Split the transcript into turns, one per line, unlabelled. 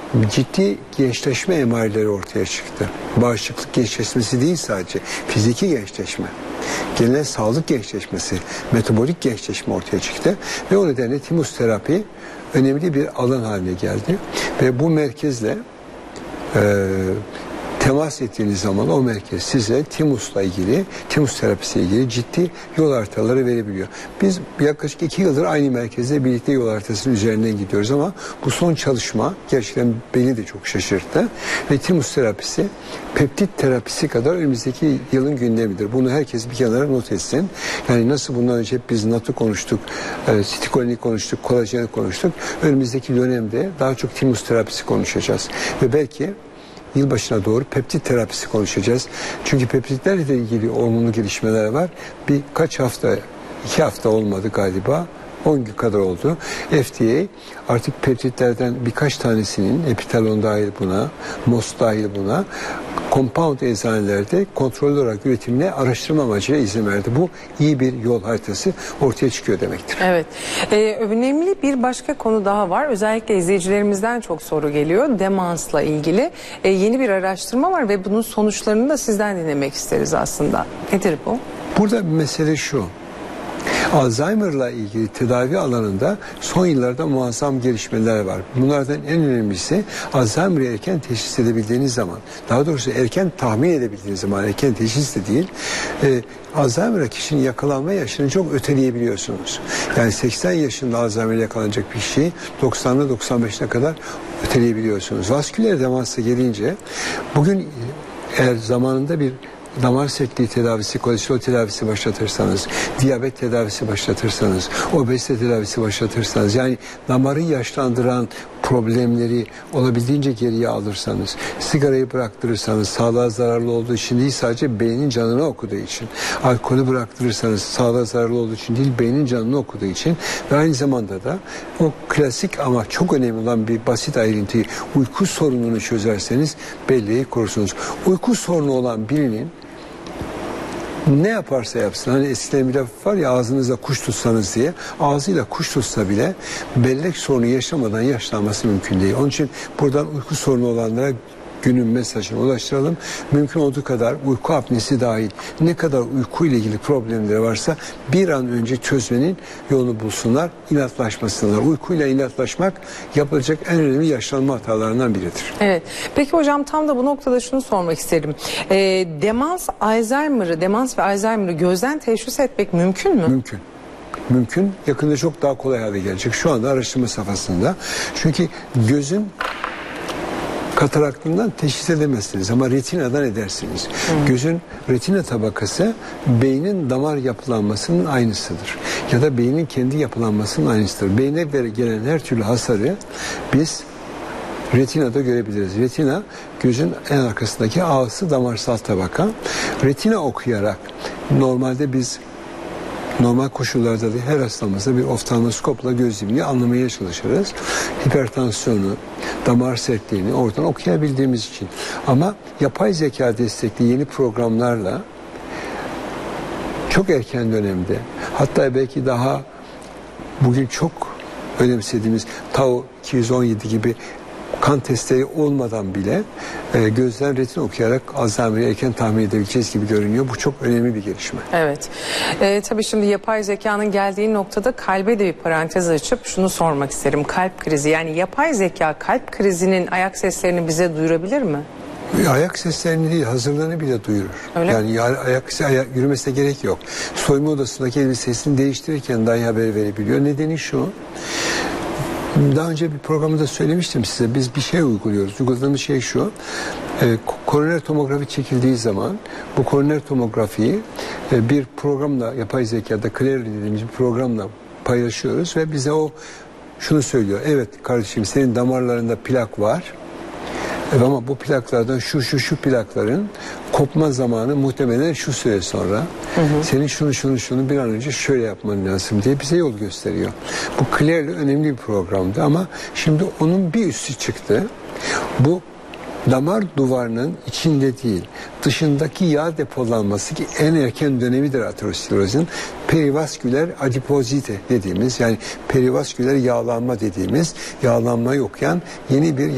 ciddi gençleşme emareleri ortaya çıktı. Bağışıklık gençleşmesi değil sadece, fiziki gençleşme, genel sağlık gençleşmesi, metabolik gençleşme ortaya çıktı ve o nedenle timus terapi önemli bir alan haline geldi ve bu merkezle temas ettiğiniz zaman o merkez size timusla ilgili, timus terapisiyle ilgili ciddi yol haritaları verebiliyor. Biz yaklaşık 2 yıldır aynı merkezde birlikte yol haritasının üzerinden gidiyoruz ama bu son çalışma gerçekten beni de çok şaşırttı. Ve timus terapisi peptit terapisi kadar önümüzdeki yılın gündemidir. Bunu herkes bir kenara not etsin. Yani nasıl bundan önce hep biz NAT'ı konuştuk, sitikolini konuştuk, kolajeni konuştuk. Önümüzdeki dönemde daha çok timus terapisi konuşacağız. Ve belki yılbaşına doğru peptit terapisi konuşacağız. Çünkü peptitlerle ilgili olumlu gelişmeler var. Birkaç hafta, 2 hafta olmadı galiba. 10 gün kadar oldu. FDA artık peptitlerden birkaç tanesinin, epitalon dahil buna, MOS dahil buna, compound eczanelerde kontrollü olarak üretimine araştırma amacıyla izin verdi. Bu iyi bir yol haritası ortaya çıkıyor demektir.
Evet. Önemli bir başka konu daha var. Özellikle izleyicilerimizden çok soru geliyor. Demansla ilgili yeni bir araştırma var ve bunun sonuçlarını da sizden dinlemek isteriz aslında. Nedir bu?
Burada bir mesele şu. Alzheimer'la ilgili tedavi alanında son yıllarda muazzam gelişmeler var. Bunlardan en önemlisi Alzheimer'ı erken teşhis edebildiğiniz zaman, daha doğrusu erken tahmin edebildiğiniz zaman, erken teşhis de değil, Alzheimer'a kişinin yakalanma yaşını çok öteleyebiliyorsunuz. Yani 80 yaşında Alzheimer'e yakalanacak bir kişiyi 90'lı 95'ine kadar öteleyebiliyorsunuz. Vasküler demansa gelince bugün eğer zamanında bir damar sertliği tedavisi, kolesterol tedavisi başlatırsanız, diyabet tedavisi başlatırsanız, obezite tedavisi başlatırsanız, yani damarı yaşlandıran problemleri olabildiğince geriye alırsanız, sigarayı bıraktırırsanız, sağlığa zararlı olduğu için değil, sadece beynin canını okuduğu için, alkolü bıraktırırsanız, sağlığa zararlı olduğu için değil, beynin canını okuduğu için ve aynı zamanda da o klasik ama çok önemli olan bir basit ayrıntıyı, uyku sorununu çözerseniz belleği korursunuz. Uyku sorunu olan birinin ne yaparsa yapsın, hani eskiden bir laf var ya, ağzınıza kuş tutsanız diye, ağzıyla kuş tutsa bile bellek sorunu yaşamadan yaşlanması mümkün değil. Onun için buradan uyku sorunu olanlara günün mesajını ulaştıralım. Mümkün olduğu kadar uyku apnesi dahil ne kadar uyku ile ilgili problemleri varsa bir an önce çözmenin yolunu bulsunlar, inatlaşmasınlar. Uykuyla inatlaşmak yapılacak en önemli yaşlanma hatalarından biridir.
Evet. Peki hocam, tam da bu noktada şunu sormak isterim. Demans ve Alzheimer'ı gözden teşhis etmek mümkün mü?
Mümkün. Mümkün. Yakında çok daha kolay hale gelecek. Şu anda araştırma safhasında. Çünkü gözün kataraktından teşhis edemezsiniz ama retinadan edersiniz. Gözün retina tabakası beynin damar yapılanmasının aynısıdır. Ya da beynin kendi yapılanmasının aynısıdır. Beyne gelen her türlü hasarı biz retinada görebiliriz. Retina gözün en arkasındaki ağası damarsal tabaka. Retina okuyarak normalde biz normal koşullarda da her hastamızda bir oftalmoskopla gözlemini anlamaya çalışırız. Hipertansiyonu, damar sertliğini oradan okuyabildiğimiz için. Ama yapay zeka destekli yeni programlarla çok erken dönemde, hatta belki daha bugün çok önemsediğimiz Tau 217 gibi kan testleri olmadan bile gözden retina okuyarak Alzheimer'ı erken tahmin edebileceğiz gibi görünüyor. Bu çok önemli bir gelişme.
Evet. Tabii şimdi yapay zekanın geldiği noktada kalbe de bir parantez açıp şunu sormak isterim. Kalp krizi, yani yapay zeka kalp krizinin ayak seslerini bize duyurabilir mi?
Ayak seslerini değil, hazırlığını bile duyurur.
Öyle
yani yürümesine gerek yok. Soyunma odasındaki elbisesini değiştirirken dahi haber verebiliyor. Nedeni şu: daha önce bir programda söylemiştim size, biz bir şey uyguluyoruz. Uyguladığımız şey şu: koroner tomografi çekildiği zaman bu koroner tomografiyi bir programla, yapay zekada Claire dediğimiz bir programla paylaşıyoruz ve bize o şunu söylüyor: evet kardeşim, senin damarlarında plak var ama bu plaklardan şu plakların kopma zamanı muhtemelen şu süre sonra. Senin şunu bir an önce şöyle yapman lazım diye bize yol gösteriyor. Bu Claire'le önemli bir programdı ama şimdi onun bir üstü çıktı. Bu damar duvarının içinde değil, dışındaki yağ depolanması, ki en erken dönemidir aterosklerozun, perivasküler adipozite dediğimiz, yani perivasküler yağlanma dediğimiz, yağlanmayı okuyan yeni bir